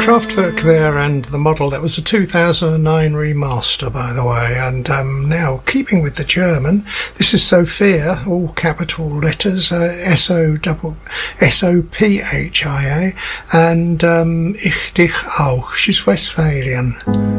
Kraftwerk there, and the model, that was a 2009 remaster, by the way. And now, keeping with the German, this is Sophia, all capital letters, S-O-P-H-I-A, and Ich dich auch, Tschüss Westfalen.